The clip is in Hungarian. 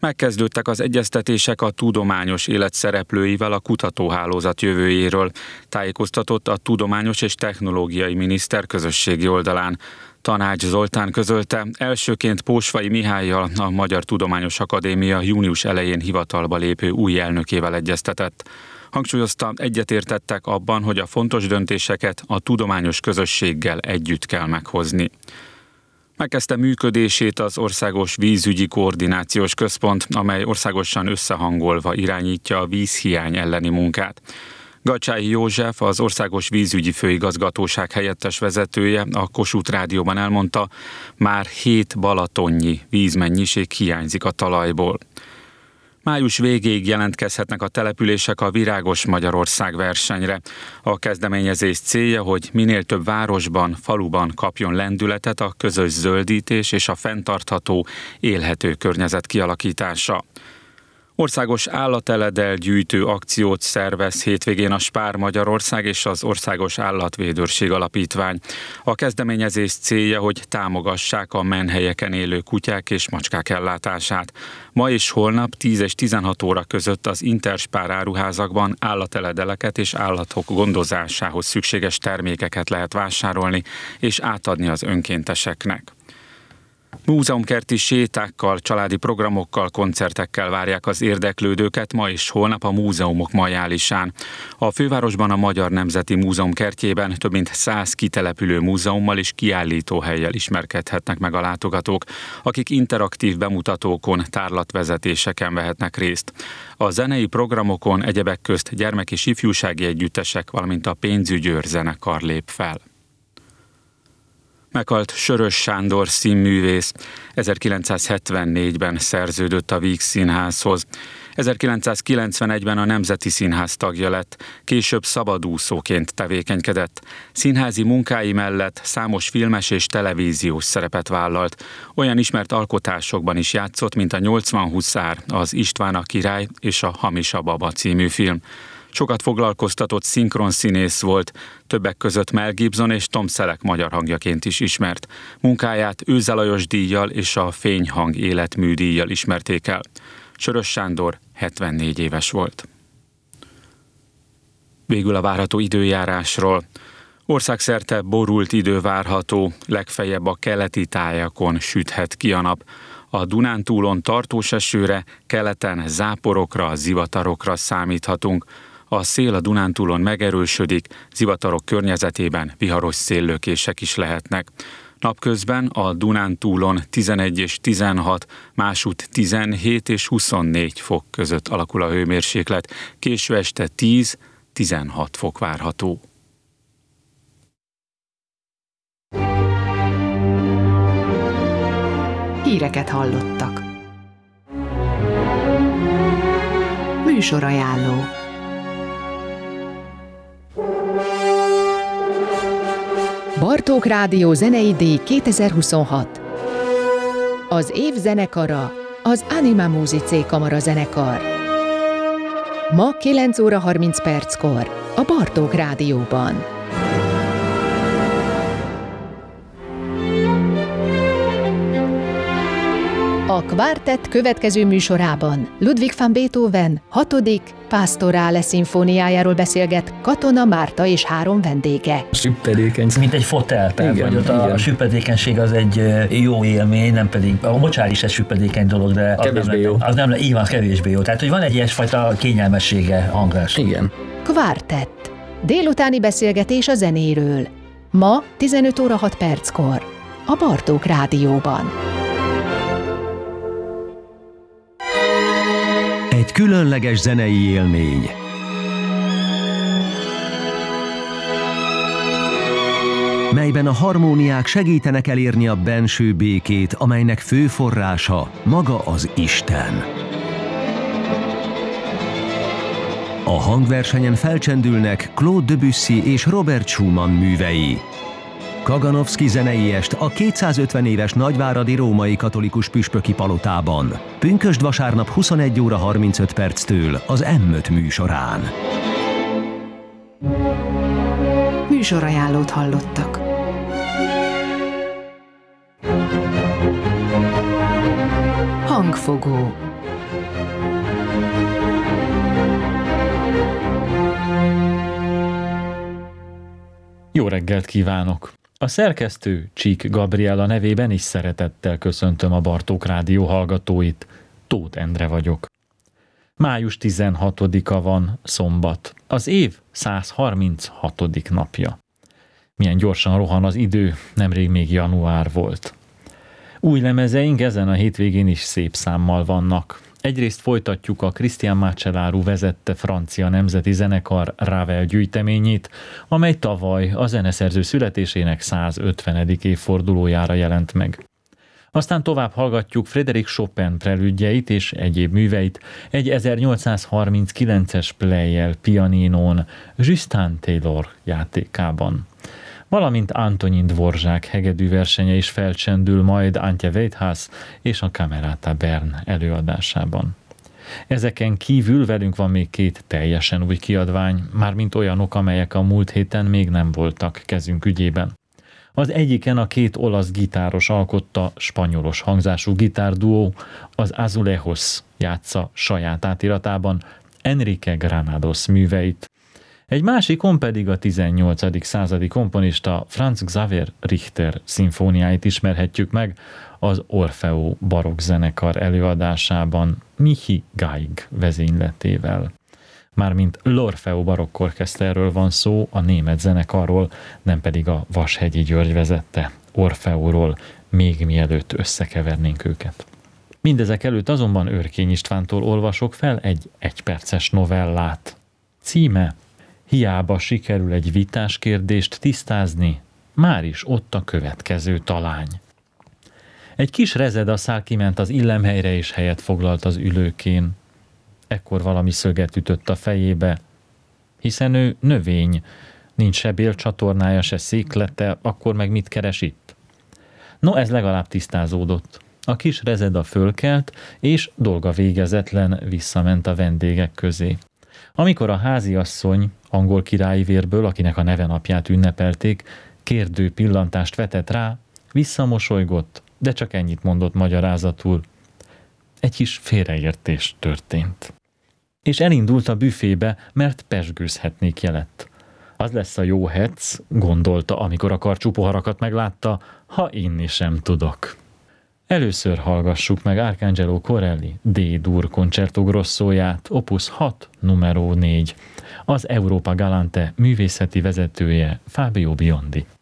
Megkezdődtek az egyeztetések a tudományos élet szereplőivel a kutatóhálózat jövőjéről, tájékoztatott a Tudományos és Technológiai Miniszter közösségi oldalán. Tanács Zoltán közölte, elsőként Pósvai Mihállyal, a Magyar Tudományos Akadémia június elején hivatalba lépő új elnökével egyeztetett. Hangsúlyozta, egyetértettek abban, hogy a fontos döntéseket a tudományos közösséggel együtt kell meghozni. Megkezdte működését az Országos Vízügyi Koordinációs Központ, amely országosan összehangolva irányítja a vízhiány elleni munkát. Gacsái József, az Országos Vízügyi Főigazgatóság helyettes vezetője a Kossuth Rádióban elmondta, már 7 balatonnyi vízmennyiség hiányzik a talajból. Május végéig jelentkezhetnek a települések a Virágos Magyarország versenyre. A kezdeményezés célja, hogy minél több városban, faluban kapjon lendületet a közös zöldítés és a fenntartható, élhető környezet kialakítása. Országos állateledel gyűjtő akciót szervez hétvégén a Spár Magyarország és az Országos Állatvédőrség Alapítvány. A kezdeményezés célja, hogy támogassák a menhelyeken élő kutyák és macskák ellátását. Ma és holnap 10 és 16 óra között az Interspár áruházakban állateledeleket és állatok gondozásához szükséges termékeket lehet vásárolni és átadni az önkénteseknek. Múzeumkerti sétákkal, családi programokkal, koncertekkel várják az érdeklődőket ma és holnap a múzeumok majálisán. A fővárosban a Magyar Nemzeti Múzeum kertjében több mint 100 kitelepülő múzeummal és kiállítóhellyel ismerkedhetnek meg a látogatók, akik interaktív bemutatókon, tárlatvezetéseken vehetnek részt. A zenei programokon egyebek közt gyermek- és ifjúsági együttesek, valamint a Pénzügyőr zenekar lép fel. Meghalt Sörös Sándor színművész. 1974-ben szerződött a Víg Színházhoz. 1991-ben a Nemzeti Színház tagja lett, később szabadúszóként tevékenykedett. Színházi munkái mellett számos filmes és televíziós szerepet vállalt. Olyan ismert alkotásokban is játszott, mint a 80 huszár, az István a király és a Hamis a baba című film. Sokat foglalkoztatott szinkronszínész volt, többek között Mel Gibson és Tom Selleck magyar hangjaként is ismert. Munkáját Őze Lajos díjjal és a Fényhang életmű díjjal ismerték el. Sörös Sándor 74 éves volt. Végül a várható időjárásról. Országszerte borult idő várható, legfeljebb a keleti tájakon süthet ki a nap. A Dunántúlon tartós esőre, keleten záporokra, zivatarokra számíthatunk. A szél a Dunántúlon megerősödik, zivatarok környezetében viharos széllökések is lehetnek. Napközben a Dunántúlon 11 és 16, másút 17 és 24 fok között alakul a hőmérséklet, késő este 10-16 fok várható. Híreket hallottak. Műsorajánló. Bartók Rádió zenei díj 2026. Az év zenekara az Anima Musicae Kamara zenekar. Ma 9 óra 30 perckor a Bartók Rádióban. A Quartet következő műsorában Ludwig van Beethoven 6. Pastorale szimfóniájáról beszélget Katona Márta és 3 vendége. Süppedékeny. Mint egy fotel, tehát igen, hogy a süppedékenység az egy jó élmény, nem pedig, a mocsár is egy süppedékeny dolog, de kevésbé jó. Az nem, így van, kevésbé jó. Tehát, hogy van egy ilyesfajta kényelmessége hangás. Igen. Quartet. Délutáni beszélgetés a zenéről. Ma 15 óra 6 perckor a Bartók Rádióban. Egy különleges zenei élmény. Melyben a harmóniák segítenek elérni a benső békét, amelynek fő forrása maga az Isten. A hangversenyen felcsendülnek Claude Debussy és Robert Schumann művei. Kaganovszky zenei est a 250 éves nagyváradi római katolikus püspöki palotában. Pünkösd vasárnap 21 óra 35 perctől az M5 műsorán. Műsorajánlót hallottak. Hangfogó. reggelt kívánok! A szerkesztő Csík Gabriella nevében is szeretettel köszöntöm a Bartók Rádió hallgatóit. Tóth Endre vagyok. Május 16-a van, szombat. Az év 136. napja. Milyen gyorsan rohan az idő, nemrég még január volt. Új lemezeink ezen a hétvégén is szép számmal vannak. Egyrészt folytatjuk a Christian Macellaro vezette francia nemzeti zenekar Ravel gyűjteményét, amely tavaly a zeneszerző születésének 150. évfordulójára jelent meg. Aztán tovább hallgatjuk Frédéric Chopin prelüdjeit és egyéb műveit egy 1839-es Pleyel pianinón Justin Taylor játékában. Valamint Antonin Dvorzsák hegedűversenye is felcsendül majd Antje Weithaus és a Camerata Bern előadásában. Ezeken kívül velünk van még 2 teljesen új kiadvány, mármint olyanok, amelyek a múlt héten még nem voltak kezünk ügyében. Az egyiken a 2 olasz gitáros alkotta spanyolos hangzású gitárduó, az Azulejos játsza saját átiratában Enrique Granados műveit. Egy másikon pedig a 18. századi komponista Franz Xaver Richter szimfóniáit ismerhetjük meg az Orfeo barokk zenekar előadásában Michi Geig vezényletével. Mármint l'Orfeo barokk orkeszterről van szó, a német zenekarról, nem pedig a Vashegyi György vezette Orfeóról, még mielőtt összekevernénk őket. Mindezek előtt azonban Őrkény Istvántól olvasok fel egy 1 perces novellát. Címe: Hiába sikerül egy vitás kérdést tisztázni, már is ott a következő talány. Egy kis rezedaszál kiment az illemhelyre és helyet foglalt az ülőkén. Ekkor valami szöget ütött a fejébe, hiszen ő növény, nincs se bélcsatornája, se széklete, akkor meg mit keres itt? No, ez legalább tisztázódott. A kis rezeda fölkelt, és dolga végezetlen visszament a vendégek közé. Amikor a háziasszony, angol királyi vérből, akinek a nevenapját ünnepelték, kérdő pillantást vetett rá, visszamosolygott, de csak ennyit mondott magyarázatul. Egy kis félreértés történt. És elindult a büfébe, mert pezsgőzhetnék jelett. Az lesz a jó hec, gondolta, amikor a karcsú poharakat meglátta, ha inni sem tudok. Először hallgassuk meg Arcangelo Corelli D-dur Concerto Grossóját, opus 6, numero 4. Az Europa Galante művészeti vezetője Fabio Biondi.